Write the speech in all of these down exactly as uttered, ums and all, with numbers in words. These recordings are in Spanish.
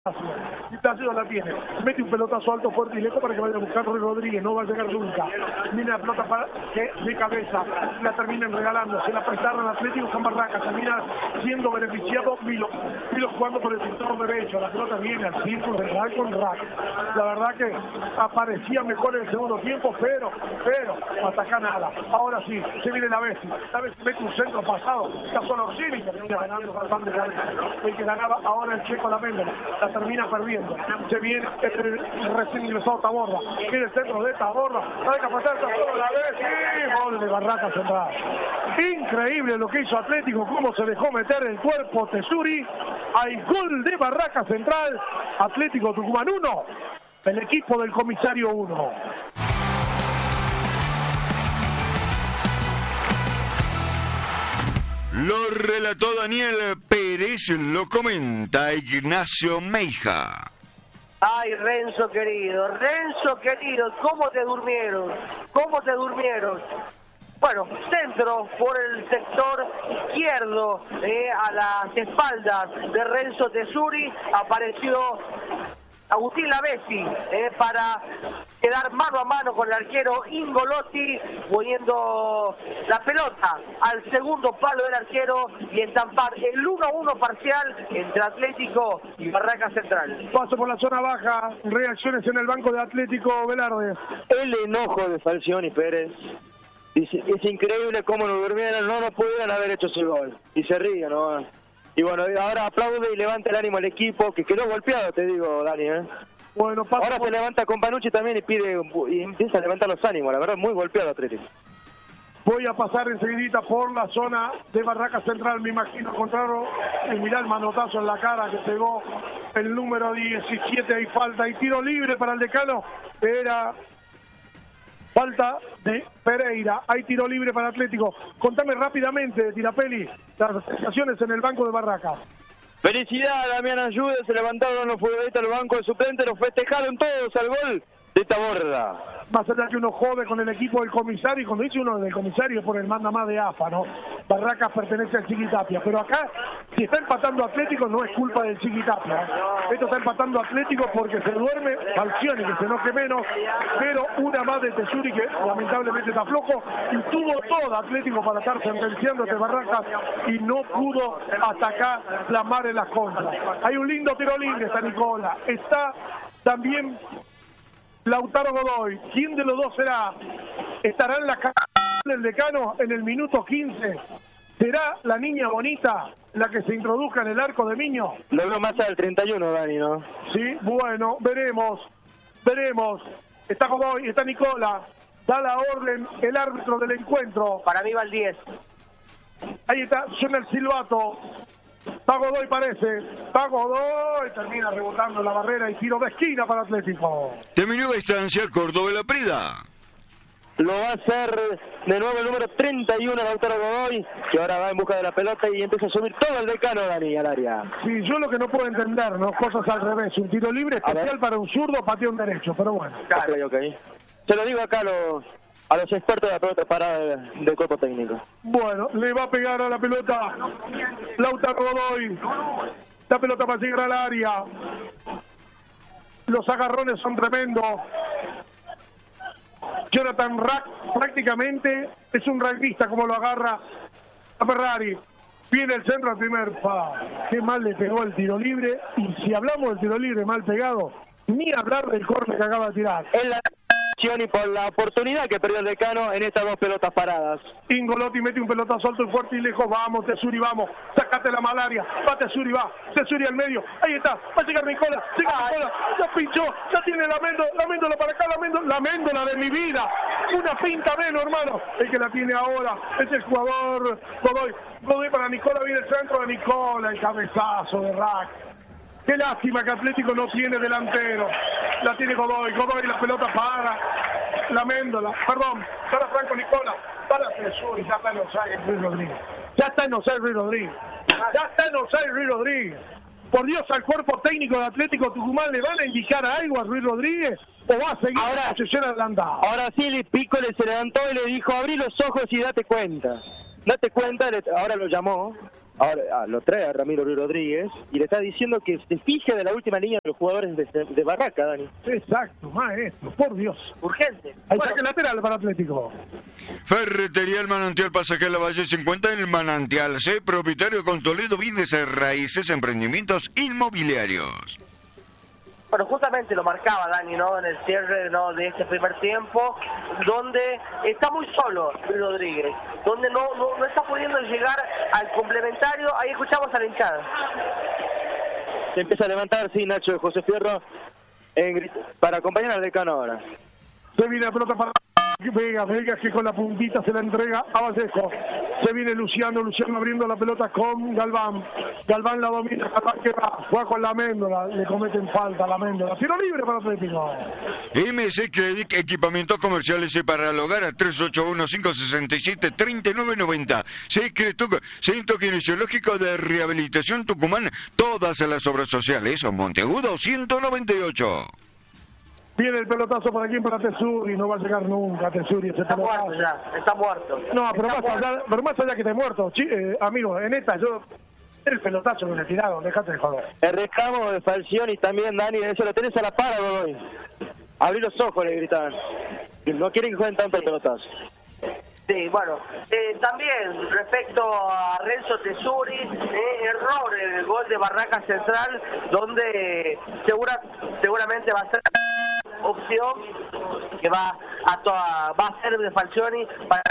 Y Tassilo la tiene, mete un pelotazo alto, fuerte y lejos para que vaya a buscar Ruiz Rodríguez, no va a llegar nunca. Viene la pelota para que de cabeza la terminan regalando, se la prestaron al Atlético San Barracas, termina siendo beneficiado Milo. Milo jugando por el sector derecho, la pelota viene al círculo de Rack con Rack. La verdad que aparecía mejor en el segundo tiempo, pero, pero, hasta acá nada. Ahora sí, se viene la Bessi, la Bessi mete un centro pasado, está solo Orsini, que termina ganando bastante cabeza. El que ganaba ahora el Checo la Méndola. La termina perdiendo, se viene el recién ingresado Taborda, viene el centro de Taborda, la deja pasar la vez y gol de Barracas Central. Increíble lo que hizo Atlético, cómo se dejó meter el cuerpo Tesuri. Hay gol de Barracas Central, Atlético Tucumán uno, el equipo del comisario uno. Lo relató Daniel Pérez, lo comenta Ignacio Meija. Ay, Renzo querido, Renzo querido, ¿cómo te durmieron? ¿Cómo te durmieron? Bueno, centro por el sector izquierdo, eh, a las espaldas de Renzo Tesuri, apareció Agustín Lavesi eh, para quedar mano a mano con el arquero Ingolotti, poniendo la pelota al segundo palo del arquero y estampar el uno a uno parcial entre Atlético y Barracas Central. Paso por la zona baja, reacciones en el banco de Atlético Velarde. El enojo de Falcioni Pérez. Dice, es increíble cómo nos durmieron, no nos pudieran haber hecho ese gol. Y se ríe, ¿no? Y bueno, ahora aplaude y levanta el ánimo al equipo, que quedó golpeado, te digo, Dani, ¿eh? Bueno, ahora por... se levanta con Panucci también y pide y empieza a levantar los ánimos, la verdad, muy golpeado Atlético. Voy a pasar enseguidita por la zona de Barracas Central, me imagino, contrario, y mirá el manotazo en la cara que pegó el número diecisiete, hay falta, y tiro libre para el decano, era... Falta de Pereira, hay tiro libre para Atlético. Contame rápidamente, Tirapelli, las sensaciones en el banco de Barracas. Felicidad, Damián Ayude, se levantaron los futbolistas del banco de suplentes, los festejaron todos al gol de Taborda. Más allá que uno jode con el equipo del comisario, y cuando dice uno del comisario es por el manda más de A F A, ¿no? Barracas pertenece al Chiquitapia, pero acá, si está empatando Atlético, no es culpa del Chiquitapia. Esto está empatando Atlético porque se duerme Falcioni, que se enoje menos, pero una más de Tesuri que lamentablemente está flojo, y tuvo todo Atlético para estar sentenciando este Barracas y no pudo hasta acá plasmar en las contras. Hay un lindo tiro libre, está Nicola, está también Lautaro Godoy. ¿Quién de los dos será? ¿Estará en la cara del decano en el minuto quince? ¿Será la niña bonita la que se introduzca en el arco de Miño? Lo veo más al treinta y uno, Dani, ¿no? Sí, bueno, veremos, veremos. Está Godoy, está Nicola, da la orden el árbitro del encuentro. Para mí va el diez. Ahí está, suena el silbato. Va Godoy, parece. Va Godoy, termina rebotando la barrera y tiro de esquina para Atlético. Terminó la instancia Córdoba La Prida. Lo va a hacer de nuevo el número treinta y uno, Lautaro Godoy, que ahora va en busca de la pelota y empieza a subir todo el decano, Dani, al área. Sí, yo lo que no puedo entender, ¿no? Cosas al revés. Un tiro libre especial para un zurdo, patea un derecho, pero bueno. Claro, ok, ok. Se lo digo acá a los, a los expertos de la pelota parada del de cuerpo técnico. Bueno, le va a pegar a la pelota Lautaro Godoy. La pelota va a llegar al área. Los agarrones son tremendos. Jonathan Rack prácticamente es un rugbyista como lo agarra a Ferrari. Viene el centro al primer pa. Qué mal le pegó el tiro libre. Y si hablamos del tiro libre mal pegado, ni hablar del córner que acaba de tirar. En la y por la oportunidad que perdió el decano en estas dos pelotas paradas. Ingolotti mete un pelotazo alto y fuerte y lejos. Vamos, Tesuri, vamos. Sácate la malaria. Va Tesuri, va. Tesuri al medio. Ahí está. Va a llegar Nicola. Llega Nicola. Ya pinchó. Ya tiene la méndola. La méndola para acá. La méndola. La méndola de mi vida. Una pinta menos, hermano. El que la tiene ahora es el jugador Godoy. Godoy para Nicola. Viene el centro de Nicola. El cabezazo de Rack. Qué lástima que Atlético no tiene delantero. La tiene Godoy. Godoy la pelota para la méndola. Perdón. Para Franco Nicola. Para Tesuri. Ya está en Osay Ruiz Rodríguez. Ya está en Osay Ruiz Rodríguez. Ya está en Osay Ruiz Rodríguez. Por Dios, al cuerpo técnico de Atlético Tucumán le van a indicar algo a Ruiz Rodríguez o va a seguir ahora, la posición adelantada. Ahora sí, el Pico se levantó y le dijo: abrí los ojos y date cuenta. Date cuenta, ahora lo llamó. Ahora ah, lo trae a Ramiro Ruiz Rodríguez y le está diciendo que se fije de la última línea de los jugadores de, de, de Barraca, Dani. Exacto, maestro, por Dios. Urgente. Hay Bueno, saque lateral para Atlético. Ferretería El Manantial, Pasaje La Valle cincuenta, El Manantial C, propietario con Toledo Bienes Raíces, Emprendimientos Inmobiliarios. Bueno, justamente lo marcaba Dani, ¿no? En el cierre, ¿no?, de este primer tiempo, donde está muy solo Luis Rodríguez, donde no, no, no está pudiendo llegar al complementario. Ahí escuchamos a la hinchada. Se empieza a levantar, sí, Nacho, José Fierro, en, para acompañar al decano ahora. Se viene la pelota para Vega, Vega que con la puntita se la entrega a Vallejo. Se viene Luciano, Luciano abriendo la pelota con Galván. Galván la domina, Galván que va, juega con la Méndola, le cometen falta a la Méndola. Tiro libre para Atlético. M C Credit, equipamientos comerciales y para el hogar a tres ocho uno, cinco seis siete, tres nueve nueve cero. Secreto, Centro Kinesiológico de Rehabilitación Tucumán, todas las obras sociales, Monteagudo ciento noventa y ocho. Viene el pelotazo para aquí, para Tesuri, no va a llegar nunca Tesuri ese Está pelotazo. muerto ya, está muerto. No, pero Está más, muerto. allá, pero más allá que esté muerto, chi, eh, amigo, en esta yo... El pelotazo que le tiraron, dejate de joder. El reclamo de Falcioni también, Dani, eso lo tenés a la para, Godoy. Abrí los ojos, le gritaban. No quieren que jueguen tanto el pelotazo. Sí, bueno, eh, también respecto a Renzo Tesuri, eh, error en el gol de Barraca Central, donde segura, seguramente va a ser opción que va a toda, va a ser de Falcioni para...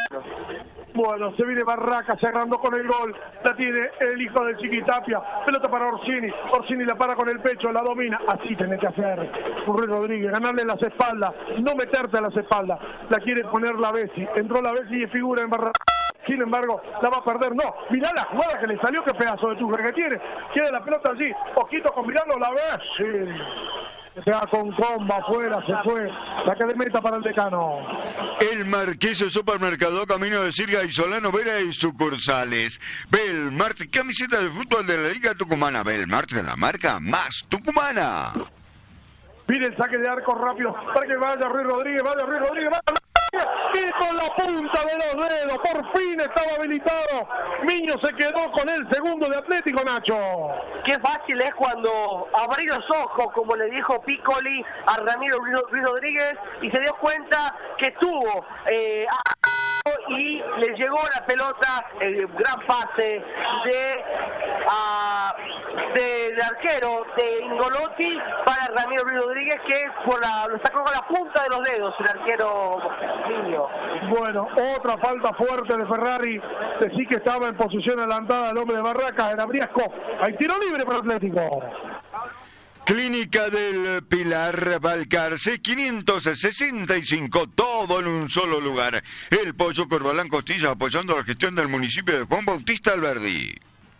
Bueno, se viene Barraca cerrando con el gol. La tiene el hijo de Chiquitapia. Pelota para Orsini. Orsini la para con el pecho, la domina. Así tenés que hacer, Ruiz Rodríguez. Ganarle las espaldas, no meterte a las espaldas. La quiere poner la Bessi. Entró la Bessi y figura en Barraca. Sin embargo, la va a perder. No, mirá la jugada que le salió, qué pedazo de turra que tiene. Queda la pelota allí. Ojito con mirarlo, la Bessi. Se va con comba afuera, se fue. La que de meta para el decano. El Marqués Supermercado, Camino de Sirga y Solano Vera y sucursales. Belmart, camiseta de fútbol de la Liga Tucumana. Belmart, la marca más tucumana. Viene el saque de arco rápido para que vaya Ruiz Rodríguez, vaya Ruiz Rodríguez, vaya y con la punta de los dedos, por fin estaba habilitado. Miño se quedó con el segundo de Atlético, Nacho. Qué fácil es cuando abrí los ojos, como le dijo Piccoli a Ramiro Ruiz Rodríguez, y se dio cuenta que tuvo eh, y le llegó la pelota, el gran pase de a, de, del arquero de Ingolotti para Ramiro Ruiz Rodríguez, que por la, lo sacó con la punta de los dedos el arquero Niño. Bueno, otra falta fuerte de Ferrari. Sí que estaba en posición adelantada el hombre de Barraca, era Briasco. Hay tiro libre para Atlético. Clínica del Pilar, Balcarce, quinientos sesenta y cinco, todo en un solo lugar. El Pollo Corbalán Costilla, apoyando la gestión del municipio de Juan Bautista Alberdi.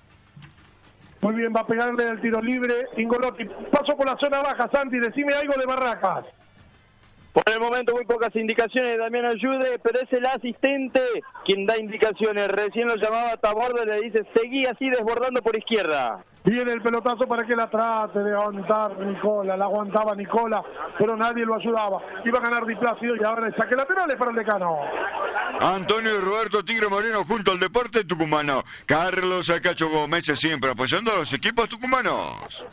Muy bien, va a pegarle el tiro libre Ingolotti. Paso por la zona baja, Santi, decime algo de Barracas. Por el momento muy pocas indicaciones de Damián Ayude, pero es el asistente quien da indicaciones. Recién lo llamaba Taborda y le dice, seguí así desbordando por izquierda. Viene el pelotazo para que la trate de aguantar Nicola, la aguantaba Nicola, pero nadie lo ayudaba. Iba a ganar Di Plácido y ahora el saque lateral es para el decano. Antonio y Roberto Tigre Moreno junto al deporte tucumano. Carlos Acacho Gómez siempre apoyando a los equipos tucumanos.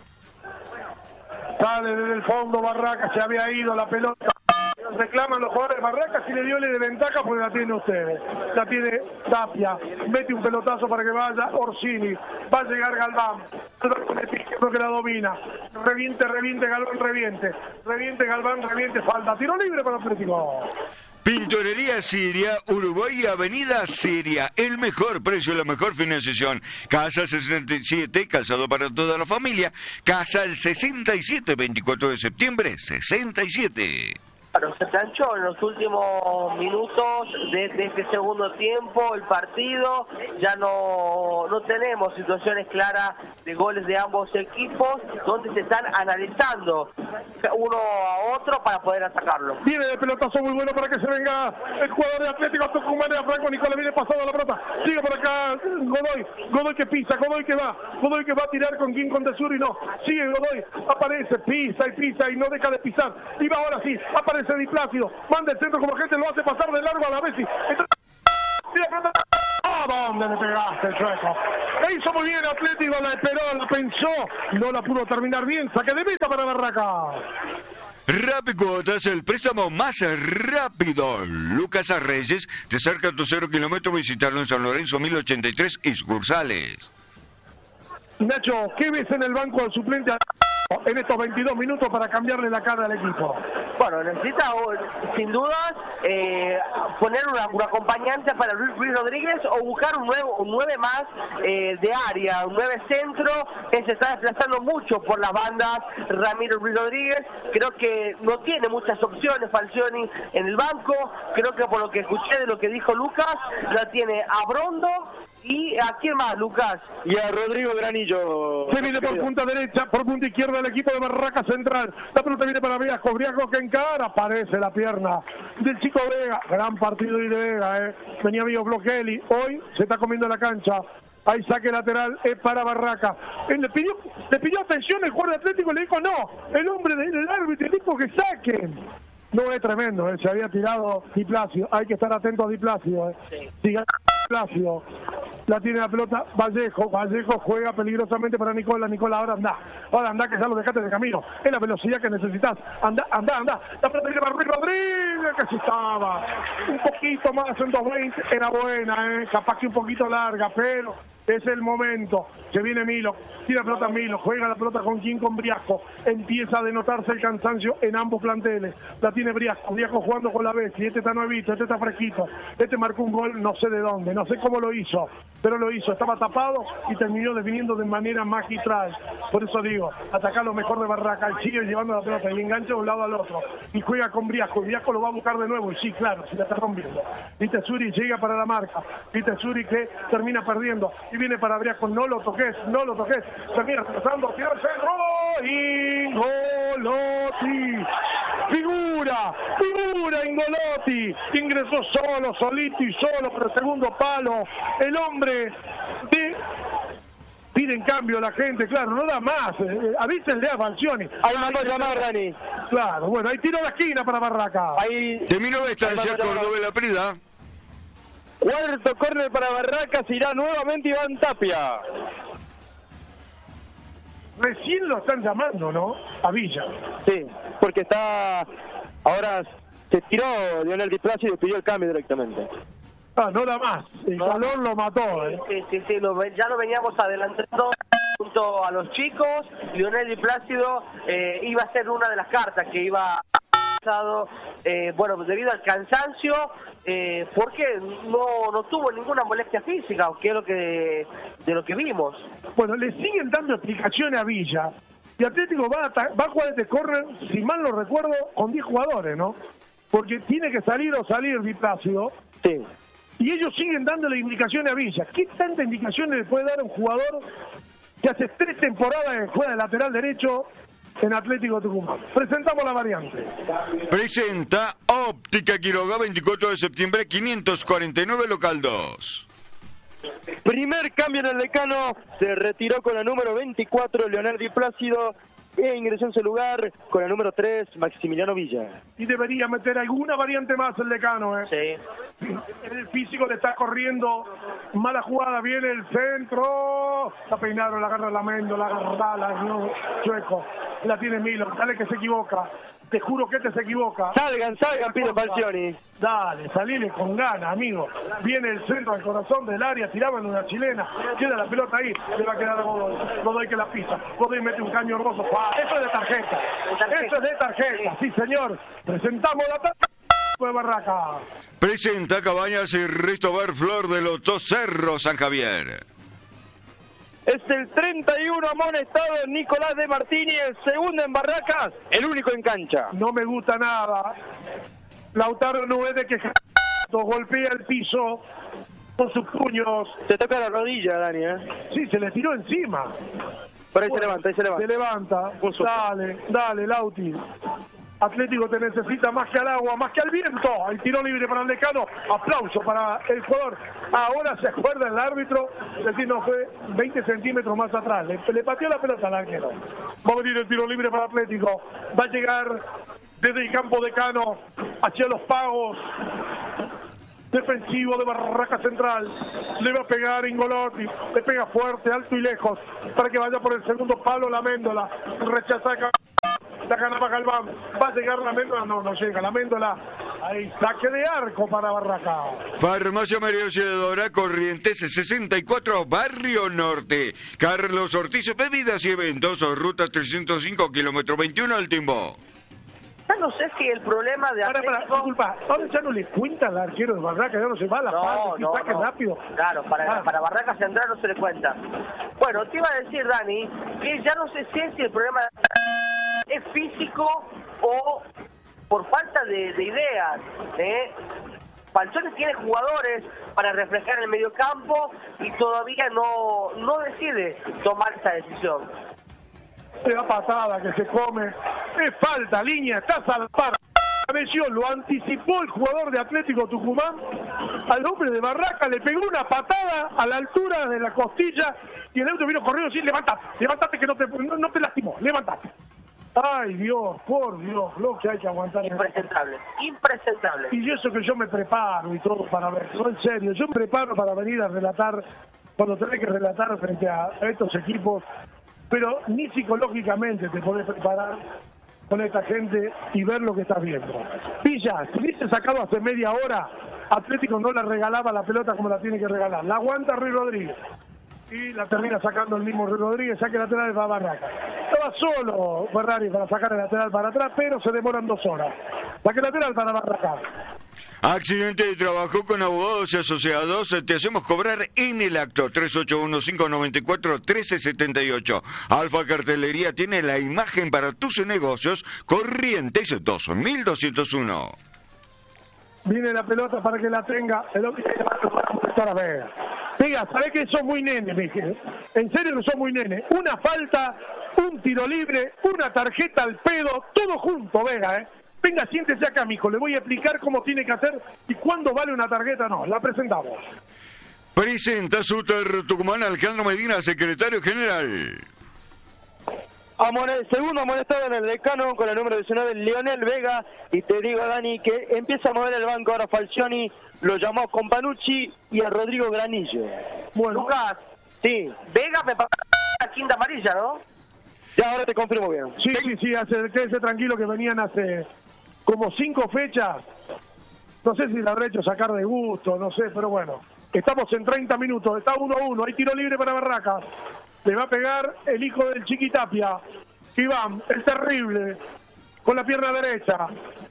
Sale desde el fondo Barraca, se había ido la pelota. Reclaman los jugadores de Barracas y le dio de ventaja porque la tiene ustedes. La tiene Tapia. Mete un pelotazo para que vaya Orsini. Va a llegar Galván. Creo que la domina. Reviente, reviente, Galván, reviente. Reviente, Galván, reviente. Falta. Tiro libre para Atlético. Pintorería Siria, Uruguay, Avenida Siria. El mejor precio, la mejor financiación. Casa sesenta y siete, calzado para toda la familia. Casa el sesenta y siete, veinticuatro de septiembre, sesenta y siete. Bueno, se planchó en los últimos minutos de, de este segundo tiempo el partido. Ya no, no tenemos situaciones claras de goles de ambos equipos, donde se están analizando uno a otro para poder atacarlo. Viene de pelotazo muy bueno para que se venga el jugador de Atlético Tucumán, de Franco Nicola, viene pasando la pelota. Sigue por acá Godoy, Godoy que pisa, Godoy que va, Godoy que va a tirar con King con Tesuri, no. Sigue Godoy, aparece, pisa y pisa y no deja de pisar. Y va ahora sí, aparece Di Plácido, manda el centro como gente lo hace pasar de largo a la Bessi. ¿A dónde le pegaste, el chueco? La hizo muy bien Atlético, la esperó, la pensó, no la pudo terminar bien. Saque de meta para Barraca. Rapicuotas, el préstamo más rápido. Lucas Arreyes, te acerca a tu cero kilómetro, visitarlo en San Lorenzo mil ochenta y tres y sucursales. Nacho, ¿qué ves en el banco al suplente en estos veintidós minutos para cambiarle la cara al equipo? Bueno, necesita sin dudas eh, poner una, un acompañante para Luis, Luis Rodríguez o buscar un nuevo un nueve más eh, de área, un nueve centro que se está desplazando mucho por las bandas. Ramiro Luis Rodríguez creo que no tiene muchas opciones Falcioni en el banco. Creo que por lo que escuché de lo que dijo Lucas, la tiene a Brondo. ¿Y a quién más, Lucas? Y a Rodrigo Granillo. Se viene por punta derecha, por punta izquierda el equipo de Barraca Central. La pelota viene para Briasco, Briasco que encara, aparece la pierna del chico Vega. Gran partido de Vega, eh. Venía vivo Bloqueli, hoy se está comiendo la cancha. Hay saque lateral, es para Barraca. Él le pidió, le pidió atención el jugador de Atlético, le dijo no. El hombre del árbitro dijo que saquen. No, es tremendo, eh. Se había tirado Di Placio. Hay que estar atento a Di Placio. Eh. Sí. Siga Di Placio. La tiene la pelota Vallejo. Vallejo juega peligrosamente para Nicola. Nicola, ahora anda. Ahora anda, que ya lo dejaste de camino. Es la velocidad que necesitas. Anda, anda, anda. La pelota viene para Luis Rodríguez, que se estaba. Un poquito más en dos veinte. Era buena, eh. Capaz que un poquito larga, pero es el momento. Se viene Milo. Tira pelota Milo. Juega la pelota con quien, con Briasco. Empieza a denotarse el cansancio en ambos planteles. La tiene Briasco. Briasco jugando con la Bestia. Este está nuevito, este está fresquito. Este marcó un gol, no sé de dónde, no sé cómo lo hizo, pero lo hizo. Estaba tapado y terminó definiendo de manera magistral. Por eso digo, atacar lo mejor de Barraca. Y sigue llevando la pelota y engancha de un lado al otro. Y juega con Briasco. Briasco lo va a buscar de nuevo. Y sí, claro, si la está rompiendo. Viste Suri llega para la marca. Viste Suri que termina perdiendo. Y viene para Briasco. No lo toques, no lo toques. Termina pasando, tira el centro. Ingolotti. Figura, figura Ingolotti. Ingresó solo, solito y solo por el segundo palo. El hombre de... Pide en cambio la gente, claro, no da más. Eh, avísenle a Falcioni. Ahí mandó a llamar, Dani. Claro, bueno, ahí tiro la esquina para Barraca. Ahí terminó esta ya Córdoba La Prida. Cuarto córner para Barracas, irá nuevamente Iván Tapia. Recién lo están llamando, ¿no? A Villa. Sí, porque está... Ahora se tiró Lionel Di Placio y despidió el cambio directamente. Ah, no da más. El no, calor lo mató, ¿eh? Sí, sí, sí, lo, ya lo veníamos adelantando junto a los chicos. Lionel Di Plácido eh, iba a ser una de las cartas que iba... Eh, bueno, debido al cansancio, eh, porque no, no tuvo ninguna molestia física, que es lo que de lo que vimos. Bueno, le siguen dando explicaciones a Villa y Atlético va a, va a jugar este córner, si mal no recuerdo, con diez jugadores, ¿no? Porque tiene que salir o salir Di Placio. Sí. Y ellos siguen dándole indicaciones a Villa. ¿Qué tanta indicaciones le puede dar un jugador que hace tres temporadas juega de lateral derecho en Atlético Tucumán? Presentamos la variante. Presenta Óptica Quiroga, veinticuatro de septiembre, quinientos cuarenta y nueve, local dos. Primer cambio en el decano, se retiró con la número veinticuatro Leonel Di Plácido e ingresó en su lugar con la número tres Maximiliano Villa. Y debería meter alguna variante más el decano, ¿eh? Sí. El físico le está corriendo, mala jugada, viene el centro, la peinaron, la agarra la Mendo, la agarra la no, Chueco, la tiene Milo, dale que se equivoca, te juro que este se equivoca. Salgan, salgan, pide Falcioni. Dale, salile con ganas, amigo. Viene el centro del corazón del área, tiraban una chilena, queda la pelota ahí, le va a quedar a Godoy, Godoy que la pisa, Godoy mete un caño hermoso. ¡Ah! Eso es de tarjeta, eso es de tarjeta, sí señor. Presentamos la tarjeta de Barraca. Presenta Cabañas y Ristobar Flor de los Dos Cerros, San Javier. Es el treinta y uno amonestado Nicolás de Martínez, segundo en Barracas, el único en cancha. No me gusta nada. Lautaro no es de que golpea el piso con sus puños. Se toca la rodilla, Dani, ¿eh? Sí, se le tiró encima. Pero ahí bueno, se levanta, ahí se levanta. Se levanta. Dale, dale, Lauti. Atlético te necesita más que al agua, más que al viento. El tiro libre para el decano. Aplauso para el jugador. Ahora se acuerda el árbitro. Es decir, no fue veinte centímetros más atrás. Le, le pateó la pelota al arquero. Va a venir el tiro libre para Atlético. Va a llegar desde el campo decano hacia los pagos. defensivo de Barraca Central. Le va a pegar Ingolotti, le pega fuerte, alto y lejos, para que vaya por el segundo palo la Méndola. Rechaza acá. La ganaba Galván, va a llegar la Méndola, no, no llega, la Méndola, ahí, saque de arco para Barraca. Farmacia María Auxiliadora, Corrientes sesenta y cuatro, Barrio Norte. Carlos Ortiz, bebidas y eventos, ruta trescientos cinco, kilómetro veintiuno al Timbo. Ya no sé si el problema de Para, para, Atlético... disculpa, ahora ya no le cuenta al arquero de Barraca, ya no se va a la No, parte, no, saque no. rápido. Claro, para, Ah. para Barraca Central no se le cuenta. Bueno, te iba a decir, Dani, que ya no sé si el problema es físico o por falta de, de ideas. ¿eh? Falcioni tiene jugadores para reflejar el mediocampo y todavía no, no decide tomar esa decisión. Le da patada que se come, es falta, línea, está al par. Lo anticipó el jugador de Atlético Tucumán al hombre de Barraca, le pegó una patada a la altura de la costilla y el auto vino corriendo y dice, levantate, levantate que no te, no, no te lastimó, levantate. Ay Dios, por Dios, lo que hay que aguantar. Impresentable, impresentable. Y eso que yo me preparo y todo para ver, no en serio, yo me preparo para venir a relatar, cuando tenés que relatar frente a estos equipos, pero ni psicológicamente te podés preparar con esta gente y ver lo que estás viendo. Villa, si hubiese sacado hace media hora, Atlético no le regalaba la pelota como la tiene que regalar. La aguanta Ruiz Rodríguez. Y la termina sacando el mismo Ruiz Rodríguez, saque lateral para Barraca. Estaba solo Ferrari para sacar el lateral para atrás, pero se demoran dos horas. Saque lateral para Barraca. Accidente de trabajo con abogados y asociados, te hacemos cobrar en el acto. Tres ocho uno, cinco nueve cuatro, uno tres siete ocho. Alfa Cartelería tiene la imagen para tus negocios. Corrientes dos mil doscientos uno. Viene la pelota para que la tenga el hombre que va a molestar a Vega. Vega, ¿sabés que sos muy nene? Me dije. En serio que sos muy nene. Una falta, un tiro libre, una tarjeta al pedo, todo junto, Vega, ¿eh? Venga, siéntese acá, mijo. Le voy a explicar cómo tiene que hacer y cuándo vale una tarjeta. No, la presentamos. Presenta Súter Tucumán Alejandro Medina, secretario general. Amone- segundo amonestado en el decano con el número diecinueve, Leonel Vega. Y te digo, Dani, que empieza a mover el banco ahora Falcioni. Lo llamó con Panucci y a Rodrigo Granillo. Bueno, Lucas, Sí, Vega me parece la quinta amarilla, ¿no? ya ahora te confirmo bien. sí, sí, sí, hace, quédese tranquilo que venían hace como cinco fechas. No sé si la habrá hecho sacar de gusto, no sé, pero bueno. Estamos en treinta minutos, está uno a uno, hay tiro libre para Barracas. Le va a pegar el hijo del Chiquitapia, Iván, el terrible, con la pierna derecha.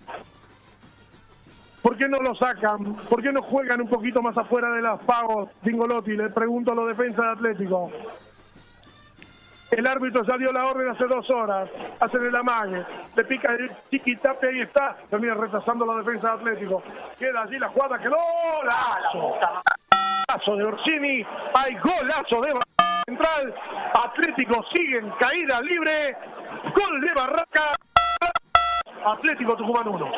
¿Por qué no lo sacan? ¿Por qué no juegan un poquito más afuera de las pagos, Dingolotti? Le pregunto a los defensas de Atlético. El árbitro ya dio la orden hace dos horas, hacen el amague, le pica el Chiquitapia, ahí está, termina retrasando la defensa de Atlético. Queda allí la jugada, quedó golazo. Golazo de Orsini, hay golazo de Barraca Central, Atlético sigue en caída libre, gol de Barraca, Atlético Tucumán uno.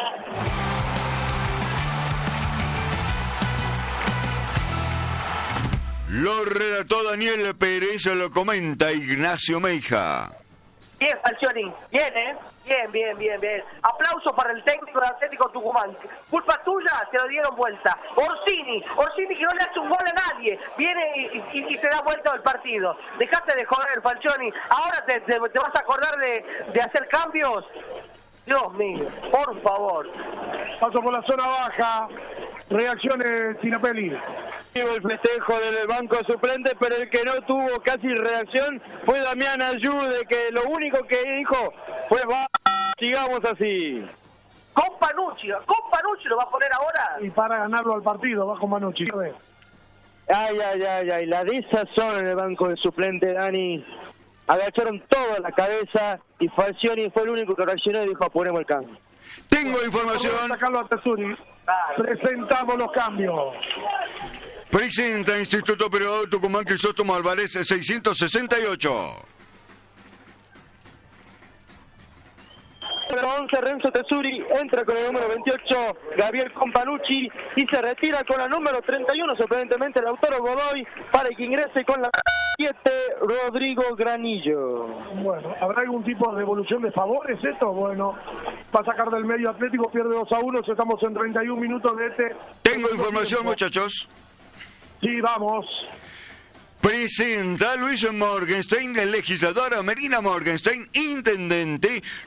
Lo relató Daniel Pérez, lo comenta Ignacio Meija. Bien, Falcioni, bien, ¿eh? Bien, bien, bien, bien. Aplauso para el técnico de Atlético Tucumán. Culpa tuya, te lo dieron vuelta. Orsini, Orsini que no le hace un gol a nadie. Viene y, y, y se da vuelta el partido. Dejate de joder, Falcioni. Ahora te, te, te vas a acordar de, de hacer cambios. Dios mío, por favor. Paso por la zona baja, reacciones Tinapelli. El festejo del banco suplente, pero el que no tuvo casi reacción fue Damián Ayude, que lo único que dijo fue va, sigamos así. Con Panucci, con Panucci lo va a poner ahora. Y para ganarlo al partido, va con Manucci. Ay, ay, ay, ay, la desazón en el banco de suplente, Dani. Agacharon toda la cabeza y Falcioni fue el único que reaccionó y dijo, ponemos el cambio. Tengo Vamos a información. sacarlo a Tesuri. Presentamos los cambios. Presenta Instituto Privado Tucumán Crisóstomo Álvarez seiscientos sesenta y ocho. Número once, Renzo Tesuri, entra con el número veintiocho, Gabriel Companucci, y se retira con la número treinta y uno, sorprendentemente, Lautaro Godoy, para que ingrese con la siete, Rodrigo Granillo. Bueno, ¿habrá algún tipo de evolución de favores esto? Bueno, va a sacar del medio Atlético, pierde dos a uno, estamos en treinta y un minutos de este... Tengo información, muchachos. Sí, vamos. Presenta Luis Morgenstein, el legislador, Marina Morgenstein, intendente.